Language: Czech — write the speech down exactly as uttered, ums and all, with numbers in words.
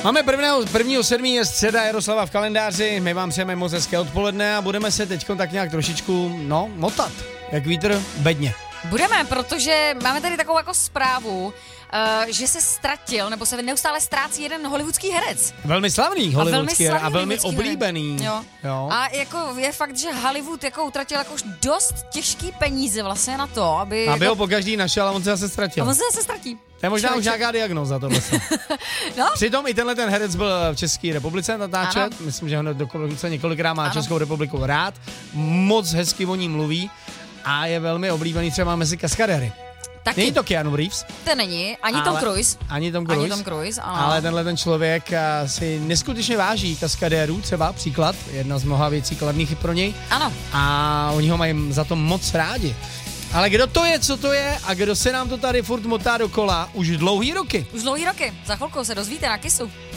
Máme prvního, prvního sedmý, je středa, Jaroslava v kalendáři, my vám přejeme moc hezké odpoledne a budeme se teď tak nějak trošičku, no, motat, jak vítr bedně. Budeme, protože máme tady takovou jako zprávu, uh, že se ztratil, nebo se neustále ztrácí jeden hollywoodský herec. Velmi slavný hollywoodský herec a velmi oblíbený. Jo. Jo. A jako je fakt, že Hollywood jako utratil jako už dost těžký peníze vlastně na to, aby... Aby jako... ho pokaždý našel a on se zase ztratil. A on se zase ztratí. To je možná Člověče. už nějaká diagnóza tohle. No? Přitom i tenhle ten herec byl v České republice natáčet. Ano. Myslím, že ho dokonce několikrát má Ano. Českou republiku rád. Moc hezky o ní mluví a je velmi oblíbený třeba mezi kaskadéry. Taky. Není to Keanu Reeves. To není, ani ale, Tom Cruise. Ani Tom Cruise. Ani Tom Cruise, ano. Ale tenhle ten člověk a, si neskutečně váží kaskadérů, třeba příklad, jedna z mnoha věcí kladných i pro něj. Ano. A oni ho mají za to moc rádi. Ale kdo to je, co to je a kdo se nám to tady furt motá dokola už dlouhý roky? Už dlouhý roky. Za chvilku se dozvíte na Kissu.